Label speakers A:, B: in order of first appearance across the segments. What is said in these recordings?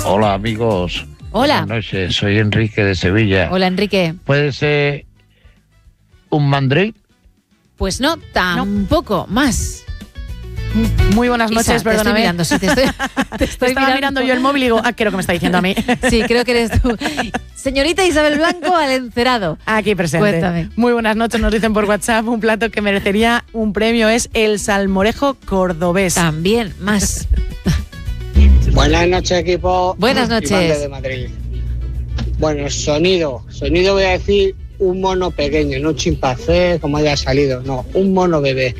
A: Hola, amigos.
B: Hola.
A: Buenas noches, soy Enrique de Sevilla.
B: Hola, Enrique.
A: ¿Puede ser un mandril?
B: Pues no, tampoco, más.
C: Muy buenas noches,
B: Isa,
C: perdóname.
B: Te estoy mirando, sí, te estoy
C: Estaba mirando yo el móvil y digo, creo que me está diciendo a mí.
B: Sí, creo que eres tú. Señorita Isabel Blanco, al encerado.
C: Aquí presente.
B: Cuéntame.
C: Muy buenas noches, nos dicen por WhatsApp, un plato que merecería un premio es el salmorejo cordobés.
B: También, más.
D: Buenas noches, equipo.
B: Buenas noches.
D: Iván desde Madrid. Bueno, sonido voy a decir un mono pequeño, no un chimpancé como haya salido, no, un mono bebé.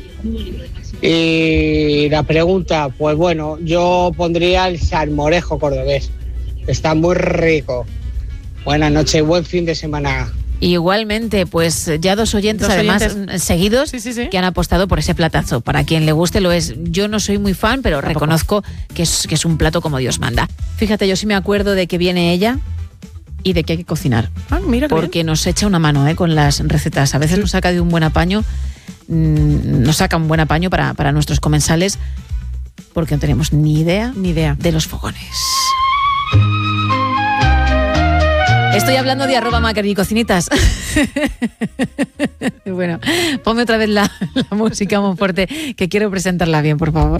D: Y la pregunta, pues bueno, yo pondría el salmorejo cordobés. Está muy rico. Buenas noches, buen fin de semana.
B: Igualmente, pues ya dos oyentes seguidos
C: sí.
B: que han apostado por ese platazo. Para quien le guste lo es. Yo no soy muy fan, pero reconozco que es un plato como Dios manda. Fíjate, yo sí me acuerdo de que viene ella y de que hay que cocinar.
C: Mira
B: porque nos echa una mano con las recetas. A veces nos saca de un buen apaño, nos saca un buen apaño para nuestros comensales, porque no tenemos ni idea de los fogones. Estoy hablando de @macaricocinitas. Bueno, ponme otra vez la música muy fuerte, que quiero presentarla bien, por favor.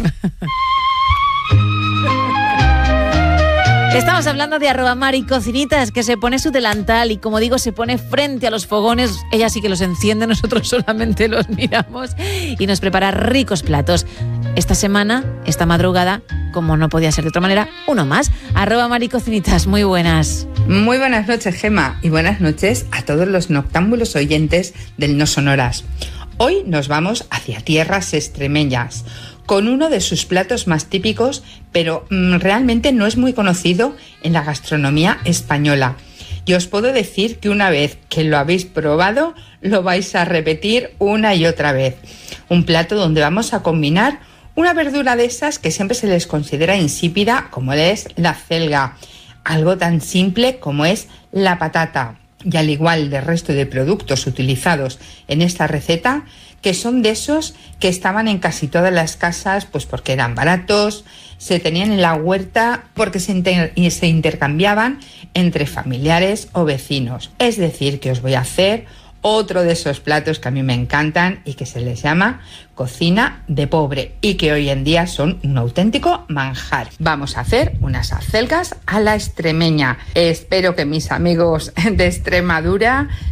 B: Estamos hablando de @maricocinitas, que se pone su delantal y, como digo, se pone frente a los fogones. Ella sí que los enciende, nosotros solamente los miramos, y nos prepara ricos platos. Esta semana, esta madrugada, como no podía ser de otra manera, uno más. @maricocinitas, muy buenas.
E: Muy buenas noches, Gema, y buenas noches a todos los noctámbulos oyentes del No Sonoras. Hoy nos vamos hacia tierras extremeñas, con uno de sus platos más típicos, pero realmente no es muy conocido en la gastronomía española. Y os puedo decir que una vez que lo habéis probado, lo vais a repetir una y otra vez. Un plato donde vamos a combinar una verdura de esas que siempre se les considera insípida, como es la acelga, algo tan simple como es la patata. Y al igual del resto de productos utilizados en esta receta, que son de esos que estaban en casi todas las casas, pues porque eran baratos, se tenían en la huerta porque se intercambiaban entre familiares o vecinos. Es decir, que os voy a hacer otro de esos platos que a mí me encantan y que se les llama cocina de pobre y que hoy en día son un auténtico manjar. Vamos a hacer unas acelgas a la extremeña. Espero que mis amigos de Extremadura